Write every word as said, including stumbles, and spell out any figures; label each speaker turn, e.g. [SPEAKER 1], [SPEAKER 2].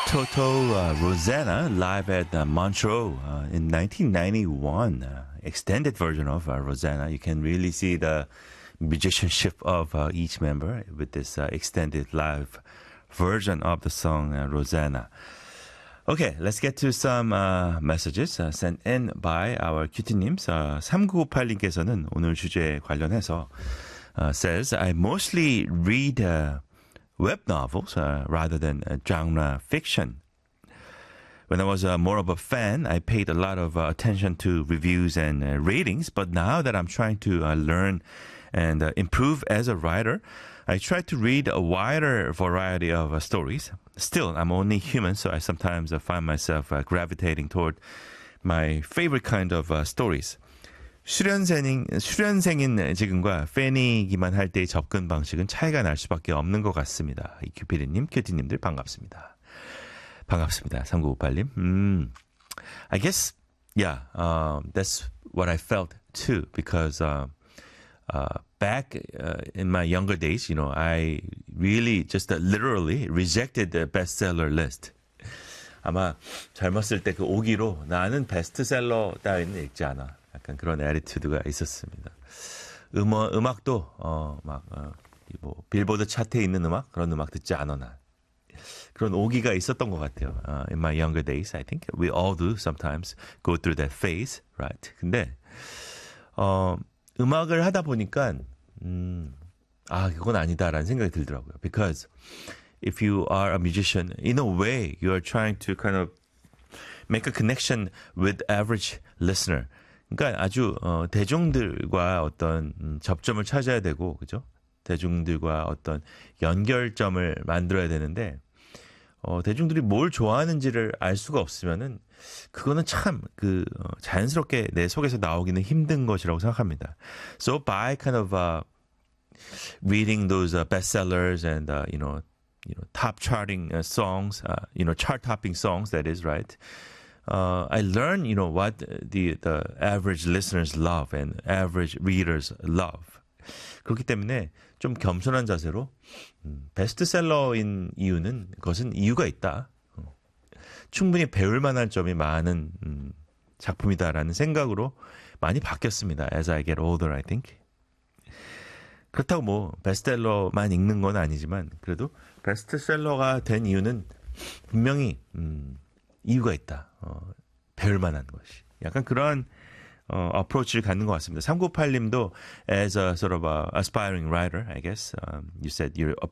[SPEAKER 1] Toto uh, Rosanna live at uh, Montreux uh, in nineteen ninety-one. Uh, extended version of uh, Rosanna. You can really see the musicianship of uh, each member with this uh, extended live version of the song uh, Rosanna. Okay, let's get to some uh, messages uh, sent in by our cutie-nims. Uh, 삼구오팔님께서는 오늘 주제에 관련해서 uh, says, I mostly read uh, web novels uh, rather than uh, genre fiction. When I was uh, more of a fan, I paid a lot of uh, attention to reviews and uh, ratings, but now that I'm trying to uh, learn and uh, improve as a writer, I try to read a wider variety of uh, stories. Still, I'm only human, so I sometimes uh, find myself uh, gravitating toward my favorite kind of uh, stories. 수련생인, 수련생인 지금과 팬이기만 할 때의 접근 방식은 차이가 날 수밖에 없는 것 같습니다. 이큐피디님, 큐티님들 반갑습니다. 반갑습니다. 삼구오팔님. 음, I guess, yeah, uh, that's what I felt too, because uh, uh, back uh, in my younger days, you know, I really just uh, literally rejected the bestseller list. 아마 젊었을 때 그 오기로 나는 베스트셀러 따위는 읽지 않아. 약간 그런 애티튜드가 있었습니다. 음원, 음악도, 어, 막, 어, 뭐, 빌보드 차트에 있는 음악? 그런 음악 듣지 않아, 난. 그런 오기가 있었던 것 같아요. Uh, in my younger days, I think. We all do sometimes go through that phase, right? 근데, 어, 음악을 하다 보니까, 음, 아, 그건 아니다라는 생각이 들더라고요. Because if you are a musician, in a way, you are trying to kind of make a connection with average listener. 그러니까 아주 어, 대중들과 어떤 음, 접점을 찾아야 되고, 그죠? 대중들과 어떤 연결점을 만들어야 되는데, 어, 대중들이 뭘 좋아하는지를 알 수가 없으면은 그거는 참 그 어, 자연스럽게 내 속에서 나오기는 힘든 것이라고 생각합니다. So by kind of uh, reading those uh, bestsellers and uh, you know, you know, top charting uh, songs, uh, you know, chart topping songs, that is right. Uh, I learn, you know, what the the average listeners love and average readers love. 그렇기 때문에 좀 겸손한 자세로 음, 베스트셀러인 이유는 그것은 이유가 있다. 어, 충분히 배울 만한 점이 많은 음, 작품이다라는 생각으로 많이 바뀌었습니다. As I get older, I think. 그렇다고 뭐 베스트셀러만 읽는 건 아니지만 그래도 베스트셀러가 된 이유는 분명히 음, 이유가 있다. 어, 배울 만한 것이. 약간 그런 어, 어프로치를 갖는 것 같습니다. 삼구팔님도 as a sort of a aspiring writer, I guess, um, you said you're